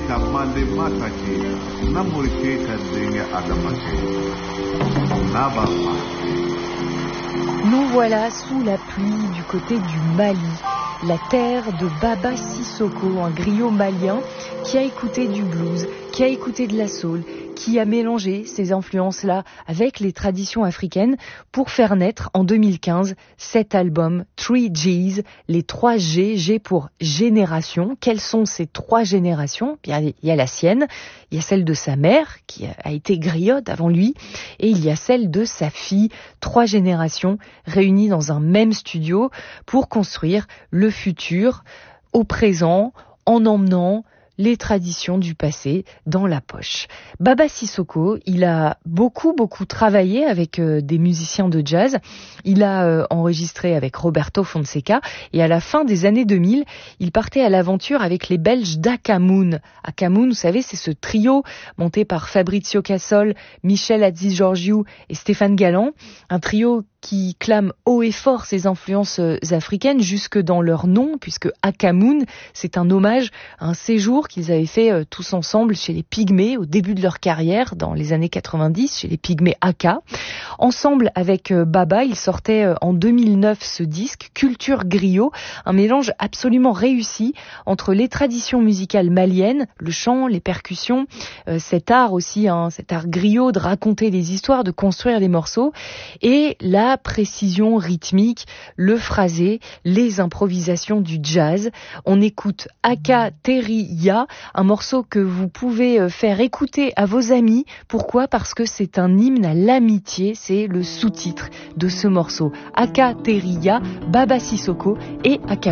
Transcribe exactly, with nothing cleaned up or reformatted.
kamande matache na mulke kadenge adamache na baba. Nous voilà sous la pluie du côté du Mali, la terre de Baba Sissoko, un griot malien qui a écouté du blues, qui a écouté de la soul, qui a mélangé ces influences-là avec les traditions africaines pour faire naître en deux mille quinze cet album Three G's, les trois G, G pour génération. Quelles sont ces trois générations ? Bien, il y a la sienne, il y a celle de sa mère qui a été griotte avant lui et il y a celle de sa fille. Trois générations réunies dans un même studio pour construire le futur au présent en emmenant les traditions du passé dans la poche. Baba Sissoko, il a beaucoup, beaucoup travaillé avec euh, des musiciens de jazz. Il a euh, enregistré avec Roberto Fonseca et à la fin des années deux mille, il partait à l'aventure avec les Belges d'Akamoon. Akamoon, vous savez, c'est ce trio monté par Fabrizio Cassol, Michel Hadjigeorgiou et Stéphane Galland. Un trio qui clament haut et fort ses influences africaines jusque dans leur nom, puisque Akamoon, c'est un hommage à un séjour qu'ils avaient fait euh, tous ensemble chez les Pygmées au début de leur carrière, dans les années quatre-vingt-dix, chez les Pygmées Aka. Ensemble avec euh, Baba, ils sortaient euh, en deux mille neuf ce disque, Culture Griot, un mélange absolument réussi entre les traditions musicales maliennes, le chant, les percussions, euh, cet art aussi, hein, cet art griot de raconter des histoires, de construire des morceaux, et la précision rythmique, le phrasé, les improvisations du jazz. On écoute Aka Teriya, un morceau que vous pouvez faire écouter à vos amis. Pourquoi ? Parce que c'est un hymne à l'amitié, c'est le sous-titre de ce morceau. Aka Teriya, Baba Sissoko et Aka